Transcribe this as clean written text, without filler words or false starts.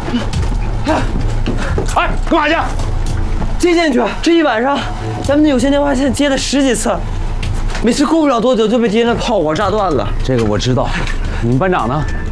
哎，干嘛去？ 接线去。这一晚上，咱们的有线电话线接了10几次，每次过不了多久就被敌人的炮火炸断了。 这个我知道。你们班长呢？